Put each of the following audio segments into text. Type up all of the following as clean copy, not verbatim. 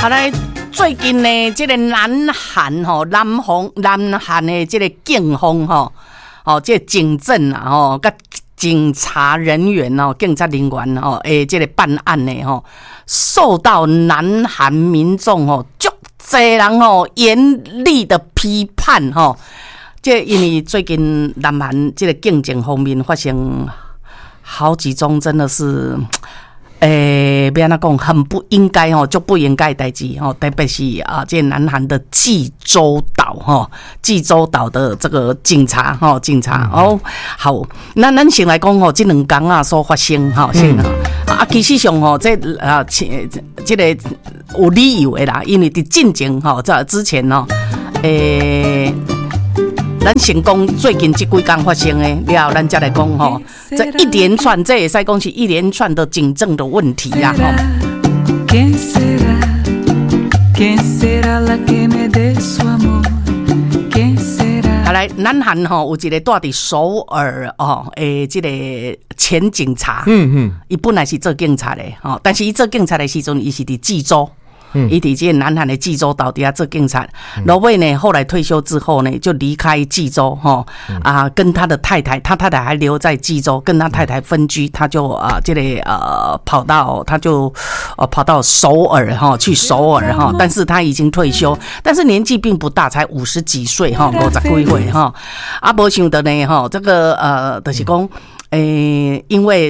好来，最近呢，这个南韩的这个警方这个警政啊跟警察人员警察人员这个办案呢受到南韩民众足多人严厉的批判这因为最近南韩这个警政方面发生好几宗真的是。要怎讲，很不应该就不应该的代志特别是这南韩的济州岛的这个警察好，那咱先来讲这两天所发生其实上这个有理由的啦，因为伫进前在之前咱先讲最近这几天发生的了，咱再来讲这一连串，这也是讲是一连串的警政的问题呀好来，南韩有一个住伫首尔这个前警察，伊本来是做警察的但是伊做警察的时阵，伊是伫济州。伊伫这南韩的济州岛底下做警察，然后呢，后来退休之后呢，就离开济州跟他的太太，他太太还留在济州，跟他太太分居，他就这个跑到首尔去首尔但是他已经退休，但是年纪并不大，才50几岁50几岁没想到呢这个就是讲因为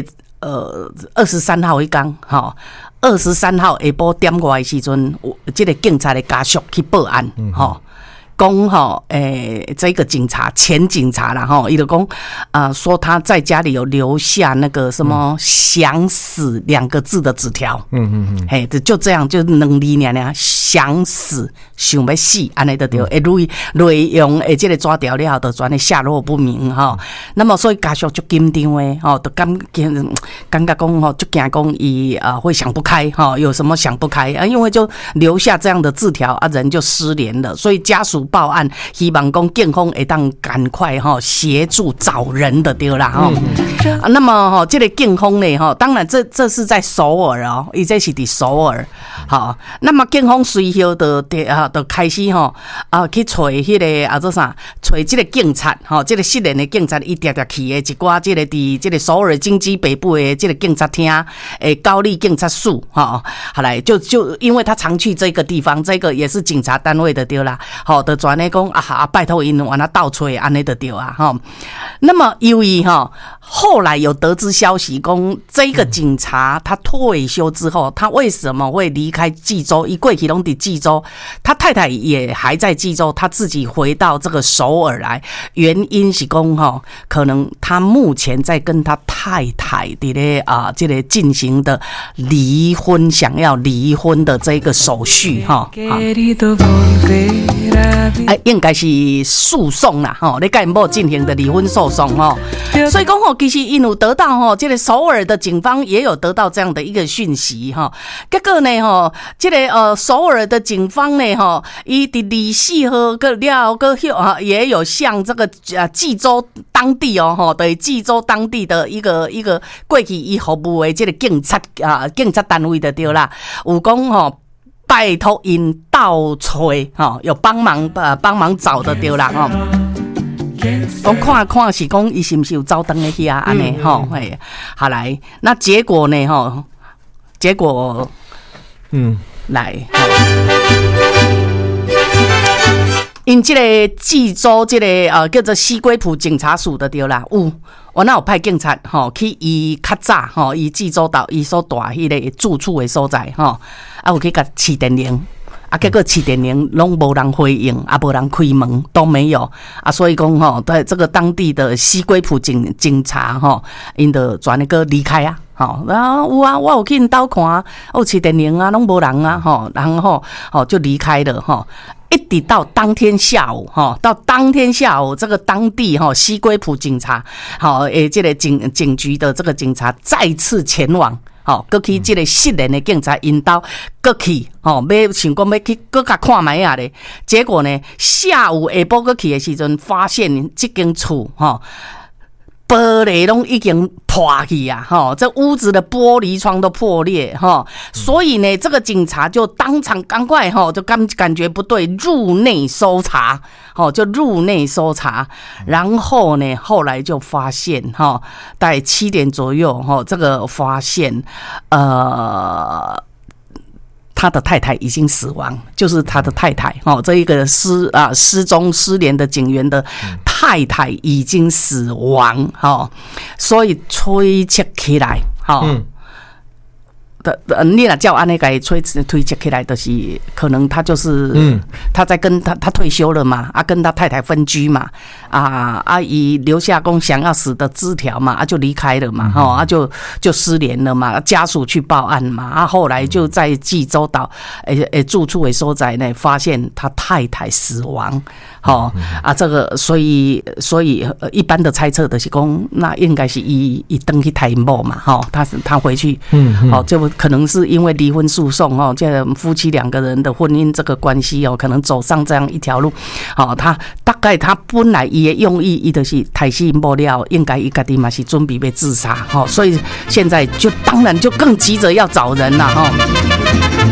23号一天23号下晡点外的时阵，这个警察的家属去报案讲这个警察前警察啦伊就讲说他在家里有留下那个什么想死2个字的纸条，就这样就2字尔想死想要死安尼就对，内容这个抓掉了就转的下落不明那么所以家属就紧张的就感觉讲就惊讲伊会想不开有什么想不开因为就留下这样的字条人就失联了，所以家属报案，希望讲警方会当赶快协助找人的对啦那么这个警方呢当然这是在首尔伊这是伫首尔那么警方随后就开始去找迄个做啥，找这个警察这个失联的警察，伊调去的一寡这个伫这个首尔京畿北部的这个警察厅高丽警察署好来就因为他常去这个地方，这个也是警察单位的对啦就转来讲拜托因往他倒吹安尼就对那么由于后来有得知消息讲这个警察他退休之后，他为什么会离开济州，他过去都在济州，他太太也还在济州，他自己回到这个首尔来，原因是讲可能他目前在跟他太太的这个进行的离婚，想要离婚的这个手续应该是诉讼啦你跟某进行的离婚诉讼所以讲其实因有得到这个首尔的警方也有得到这样的一个讯息结果呢这个首尔的警方呢伊伫24号个了个也有向这个济州当地对济州当地的一个过去伊服务的这个警察单位的对啦，有讲拜托因倒吹有帮忙找的对啦我看是讲伊是不是有走灯的遐安尼好来，那结果呢来因这个济州这个叫做西归浦警察署的对啦，我那有派警察去伊较早伊济州岛伊所住迄个住处的所在有去甲试电铃结果试电铃拢无人回应无人开门都没有所以讲在这个当地的西归浦警察因就转那个离开然后我有去因家看有试电铃拢无人然后就离开了一直到当天下午这个当地西归浦警察这个警局的这个警察再次前往过去这个失联的警察因兜过去要想讲要去搁甲看卖咧，结果呢下午下晡过去的时阵，发现这间厝玻璃都已经破去啊，这屋子的玻璃窗都破裂，所以呢，这个警察就当场赶快就感觉不对，入内搜查，就入内搜查，然后呢，后来就发现大概7点左右这个发现他的太太已经死亡，就是他的太太这一个失踪失联的警员的太太已经死亡所以推测起来你若叫安尼给推测起来，就是可能他就是他在跟他退休了嘛，跟他太太分居嘛，以留下公想要死的字条嘛，就离开了嘛，就失联了嘛，家属去报案嘛，后来就在济州岛住处的所在呢，发现他太太死亡，这个所以一般的猜测就是说，那应该是伊登去台某嘛，他回去，就可能是因为离婚诉讼这夫妻2个人的婚姻这个关系可能走上这样一条路，他大概他本来伊的用意，伊就是太死不了，应该伊家己嘛是准备要自杀，所以现在就当然就更急着要找人了